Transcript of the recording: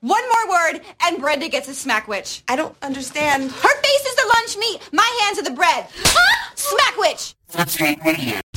One more word, and Brenda gets a Smackwitch. I don't understand. Her face is the lunch meat. My hands are the bread. Smackwitch! Footscray Radio.